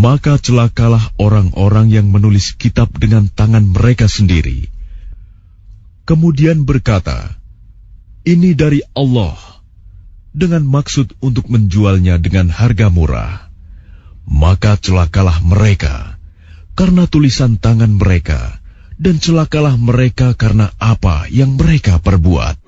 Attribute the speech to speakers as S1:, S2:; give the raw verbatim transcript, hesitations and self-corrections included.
S1: maka celakalah orang-orang yang menulis kitab dengan tangan mereka sendiri, kemudian berkata, "Ini dari Allah," dengan maksud untuk menjualnya dengan harga murah. Maka celakalah mereka karena tulisan tangan mereka, dan celakalah mereka karena apa yang mereka perbuat.